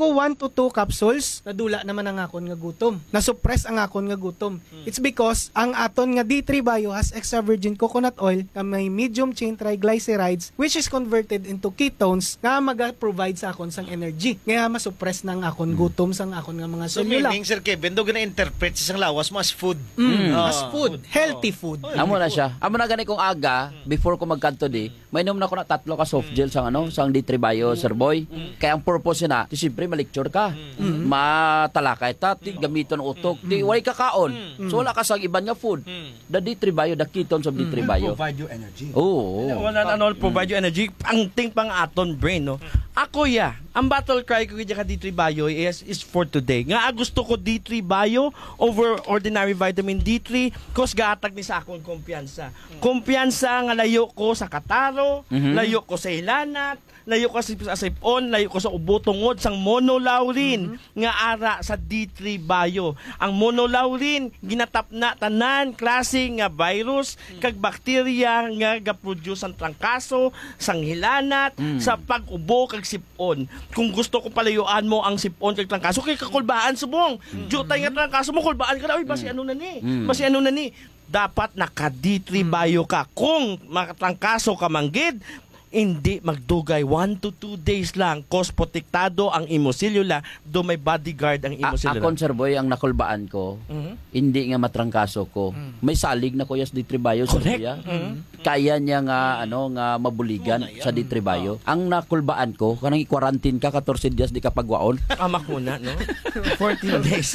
ko 1 to 2 capsules, nadula naman ang akon nga gutom. Nasuppress ang akon nga gutom. It's because ang aton nga D3 Bio has extra virgin coconut oil na may medium chain triglycerides which is converted into ketones nga mag-provide sa akon sang energy. Kaya masuppress ng akon gutom sang akon nga mga So selula. meaning, Sir Kevin, do gina-interpret sa isang lawas mo as food. As food, healthy food. Amo na siya. Amo na gani kong aga before ko magkanto di. May inom na ko na 3 ka soft gel sang sang D3 Bio, Sir Boy. Kaya ang purpose na, di siyempre malecture ka. Matalakay ta, di gamiton utok, di way kakaon. So wala ka sang iban nga food. The D3 Bio, the ketones of D3 Bio. Provide you energy. Oo. Wala na all provide you energy. Ang ting pang aton brain, no? Ako ang battle cry ko kaya ka D3 Bio is for today. Nga gusto ko D3 Bio over ordinary vitamin D3 cause gaatag ni sa akong kumpiyansa. Kumpiyansa nga layo ko sa kataro, layo ko sa hilanat, layo ko sa sipon, layo ko sa ubotungod sang monolaurin nga ara sa D3 Bio. Ang monolaurin ginatap na tanan klase nga virus kag bakterya nga ga-produce ang trangkaso, sang hilanat, sa pag-ubo kag sipon. Kung gusto ko palayuan mo ang sipon kag trangkaso kay kakulbaan subong. Jutay nga trangkaso mo kulbaan ka na, basi ano na ni. Basi ano na ni. Dapat naka D3 Bio ka. Kung makatrangkaso ka manggid, hindi magdugay 1 to 2 days lang cause protektado ang imoselula do may bodyguard ang imoselula. Akon, Sir Boy, ang nakulbaan ko, hindi nga matrangkaso ko. May salig na kuya sa D3 Bio, Sir Boy. Kaya niya nga nga mabuligan sa D3 Bio. Ang nakulbaan ko, kanang i-quarantine ka 14 dias di ka pagwaon. Amak muna, no? 14 days.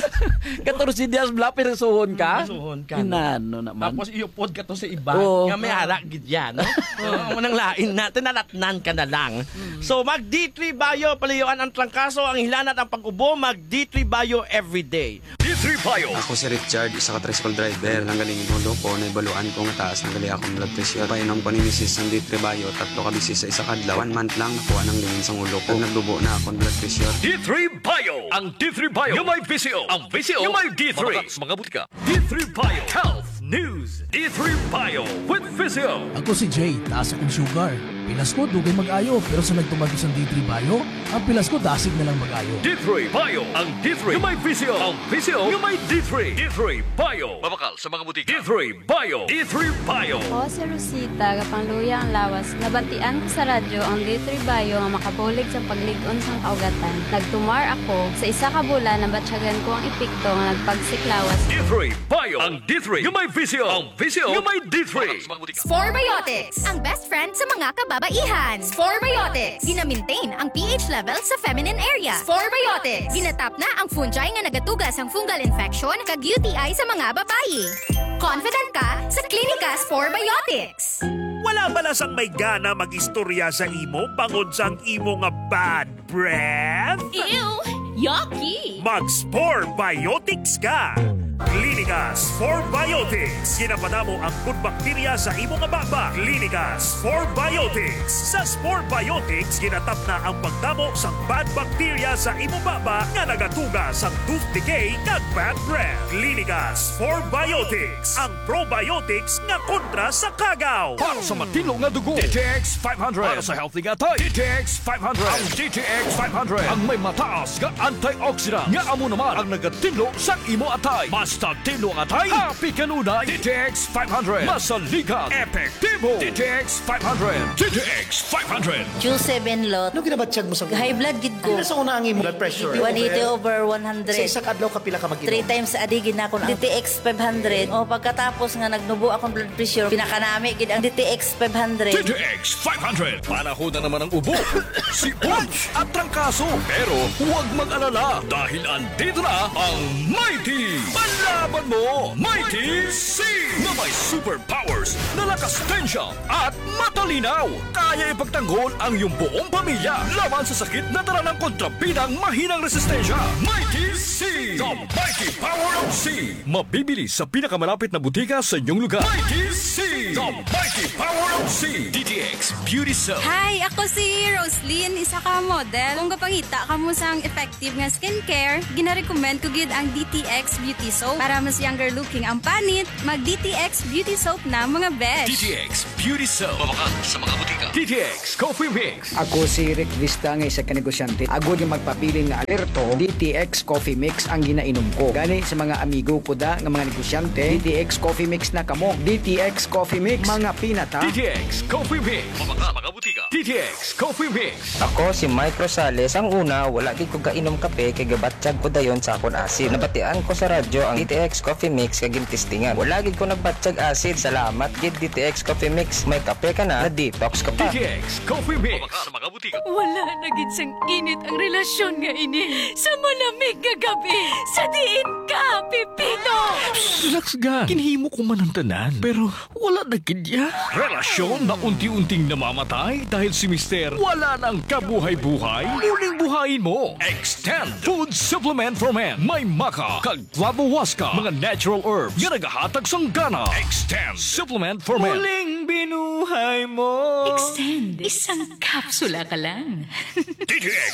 14 dias bla pero suhon ka. Suhon ka. Inano naman. Tapos iupod ka to sa iba. Oo. Nga may ara gid yan, no? Munang lain natin nalatnan ka na lang. So mag D3 Bio palayuan ang trangkaso, ang hilanat, ang pag-ubo, mag D3 Bio everyday. D3 Bio. Ako si Richard, isa ka tricycle driver. Hanggaling inulo ko, naibaluan ko nga taas hanggali akong blood pressure. Painom ko ni Mrs. ng D3 Bio, 3 ka bisis sa isa kadlaw. 1 month lang nakuha ng lingin sa ulo ko. Nagdubo na akong blood pressure. D3 Bio. Ang D3 Bio. Yung may VCO. Ang VCO. Yung may D3. Mga butika. D3 Bio. Health News. D3 Bio with VCO. Ako si Jay, taas akong sugar. Pilas ko, dugay mag-ayo, pero sa nagtumagos ng D3 Bio, ang pilas ko dasig na lang mag-ayo. D3 Bio. Ang D3 yung may VCO. Ang VCO yung may D3. D3 Bio. Mabakal sa mga butika. D3 Bio. D3 Bio. Ako si Rosita, kapangluya ang lawas. Nabatian ko sa radyo ang D3 Bio nga makabulig sa pagligon sang kaugatan. Nagtumar ako sa isa ka bulan na batsyagan ko ang epekto nga nagpagsiklawas. D3 Bio. Ang D3 yung may VCO. Ang VCO yung may D3. Sporebiotics, ang best friend sa mga kababaihan. Sporebiotics, gina-maintain ang pH level sa feminine area. Sporebiotics, ginatap na ang fungi nga nagatugas ang fungal infection kag UTI sa mga babayi. Confident ka sa Klinika Sporebiotics. Wala balasang may gana mag-istorya sa imo bangod sang imo nga bad breath? Ew! Yucky! Mag-Sporebiotics ka! Klinika Sporebiotics. Ginapadamo ang good bacteria sa imo nga baba. Klinika Sporebiotics. Sa Sporebiotics, ginatap na ang pagdamo sa bad bacteria sa imo baba nga nagatuga sa tooth decay kag bad breath. Klinika Sporebiotics. Ang probiotics nga kontra sa kagaw. Para sa matino nga dugo, DTX 500. Para sa healthy nga tayo, DTX 500. Ang DTX 500 ang may mataas nga antioxidant nga amo naman ang nagatino sa imo atay. Basta tino ang atay, happy kanunay. DTX 500. Masaligan, epektibo. DTX 500. DTX 500. Q7 lot. Ano ginabatsyag mo sa High blood gid ko. Ano sa una ang imo blood pressure? 180 over Sa 100. isang adlaw kapila ka mag-inom? 3 times a day gid na ako ang DTX 500. O pagkatapos nga nagnubo akong blood pressure, pinakanami gid ang DTX 500. DTX 500. Panahon na naman ang ubo, sipon at trangkaso. Pero huwag mag-alala dahil andito na ang Mighty. Panlaban mo, Mighty C! Na may superpowers na lakas tensya at matalinaw. Kaya ipagtanggol ang iyong buong pamilya laban sa sakit na dala ng kontrabidang mahinang resistensya. Mighty C! The Mighty Power of C! Mabibili sa pinakamalapit na butika sa inyong lugar. Mighty C! The Mighty Power of C! DTX Beauty Soap. Hi, ako si Roslyn, isa ka model. Kung kapangita ka mo sang effective nga skincare, gina-recommend ko gid ang DTX Beauty Soap. Para mas younger looking ang panit, mag DTX Beauty Soap na mga besh. DTX Beauty Soap. Mabakal sa mga butika. DTX Coffee Mix. Ako si Rick Vista nga isa ka negosyante. Agod yung magpapili nga alerto, DTX Coffee Mix ang ginainom ko. Gani sa mga amigo ko da nga mga negosyante, DTX Coffee Mix na kamo. DTX Coffee Mix, mga pinata. DTX Coffee Mix. Mga butika. DTX Coffee Mix. Ako si Mike Rosales. Ang una, wala gid ko kainom kape kay gabatsyag ko dayon sa akon asid. Nabatian ko sa radyo ang DTX Coffee Mix kay gintistingan. Wala gid ko nagbatsyag asid. Salamat gid DTX Coffee Mix. May kape ka na detox ka pa. DTX Coffee Mix. Mga butika. Wala na gid sang init ang relasyon nga ini. Sa malamig nga gabi, sa diin ka, Pipito! Relax ga. Kinhimo ko man ang tanan. Pero wala na kidya. Relasyon na unti-unting namamatay dahil si Mister wala nang kabuhay-buhay. Muling buhayin mo. Extend Food Supplement for Men. May maka, kag flavowaska, mga natural herbs nga nagahatag sang gana. Extend Supplement for Men. Muling binuhay mo. Extend. Isang kapsula ka lang. DTX